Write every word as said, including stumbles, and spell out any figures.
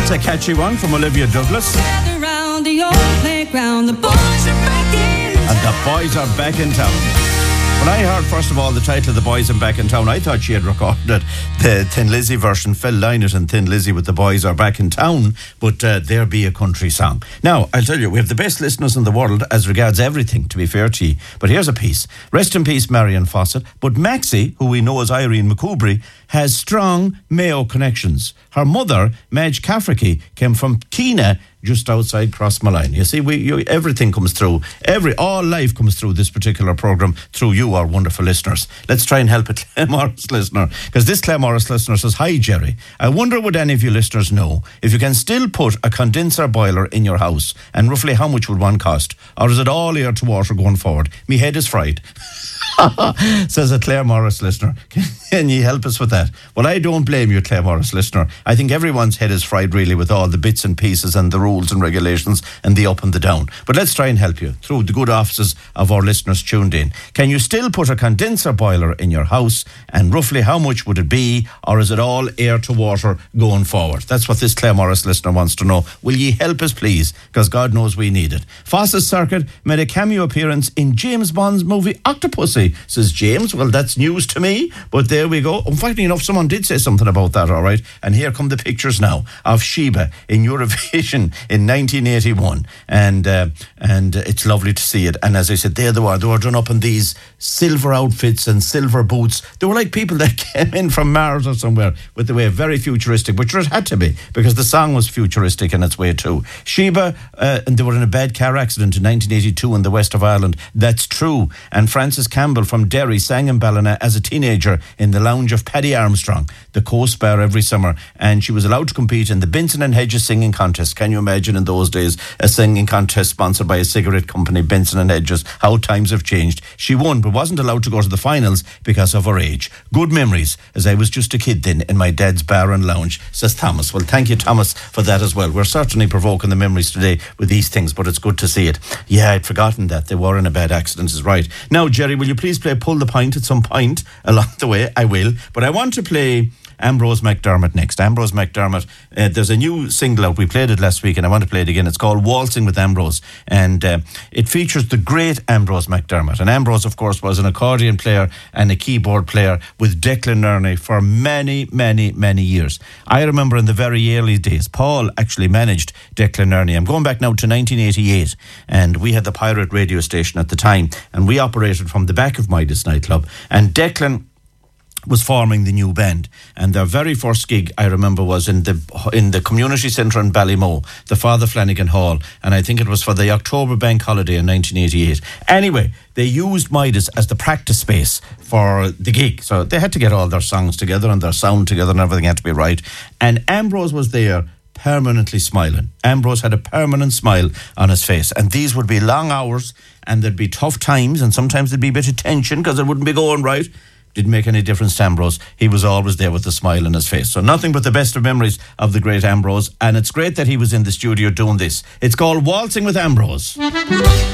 That's a catchy one from Olivia Douglas. Around the old playground, the boys are back in And the boys are back in town. When I heard, first of all, the title of The Boys Are Back in Town, I thought she had recorded the Thin Lizzy version, Phil Lynott and Thin Lizzy with The Boys Are Back in Town, but uh, there be a country song. Now, I'll tell you, we have the best listeners in the world as regards everything, to be fair to you. But here's a piece. Rest in peace, Marion Fawcett. But Maxie, who we know as Irene McCoubry, has strong Mayo connections. Her mother, Madge Cafferty, came from Keena, just outside Crossmalline. You see, we you, everything comes through. Every all life comes through this particular programme through you, our wonderful listeners. Let's try and help a Claremorris listener, because this Claremorris listener says, "Hi, Jerry. I wonder would any of you listeners know if you can still put a condenser boiler in your house, and roughly how much would one cost? Or is it all air to water going forward? Me head is fried." Says a Claremorris listener. Can you help us with that? Well, I don't blame you, Claremorris listener. I think everyone's head is fried really with all the bits and pieces and the rules and regulations and the up and the down. But let's try and help you through the good offices of our listeners tuned in. Can you still put a condenser boiler in your house, and roughly how much would it be, or is it all air to water going forward? That's what this Claremorris listener wants to know. Will ye help us, please? Because God knows we need it. Foss's Circuit made a cameo appearance in James Bond's movie Octopussy, says James. Well, that's news to me, but there we go. Unfortunately enough, someone did say something about that, all right? And here come the pictures now of Sheba in Eurovision in nineteen eighty-one, and uh, and it's lovely to see it. And as I said, there they were. They were done up in these silver outfits and silver boots. They were like people that came in from Mars or somewhere, with the way very futuristic, which it had to be, because the song was futuristic in its way too. Sheba, uh, and they were in a bad car accident in nineteen eighty-two in the west of Ireland. That's true. And Frances Campbell from Derry sang in Ballina as a teenager in the lounge of Paddy Armstrong, the Coast Bar, every summer, and she was allowed to compete in the Benson and Hedges singing contest. Can you imagine in those days a singing contest sponsored by a cigarette company, Benson and Hedges? How times have changed. She won, but wasn't allowed to go to the finals because of her age. Good memories, as I was just a kid then in my dad's bar and lounge, says Thomas. Well, thank you, Thomas, for that as well. We're certainly provoking the memories today with these things, but it's good to see it. Yeah, I'd forgotten that they were in a bad accident, is right. Now, Jerry, will you please play Pull the Pint at some point along the way? I will, but I want to play Ambrose McDermott next. Ambrose McDermott, uh, there's a new single out. We played it last week and I want to play it again. It's called Waltzing with Ambrose, and uh, it features the great Ambrose McDermott. And Ambrose, of course, was an accordion player and a keyboard player with Declan Nerney for many, many, many years. I remember in the very early days, Paul actually managed Declan Nerney. I'm going back now to nineteen eighty-eight, and we had the pirate radio station at the time, and we operated from the back of Midas nightclub, and Declan was forming the new band, and their very first gig, I remember, was in the in the community centre in Ballymoe, the Father Flanagan Hall, and I think it was for the October bank holiday in nineteen eighty-eight. Anyway, they used Midas as the practice space for the gig, so they had to get all their songs together and their sound together and everything had to be right, and Ambrose was there permanently smiling. Ambrose had a permanent smile on his face, and these would be long hours and there'd be tough times, and sometimes there'd be a bit of tension because it wouldn't be going right. Didn't make any difference to Ambrose. He was always there with a smile on his face. So nothing but the best of memories of the great Ambrose, and it's great that he was in the studio doing this. It's called Waltzing with Ambrose.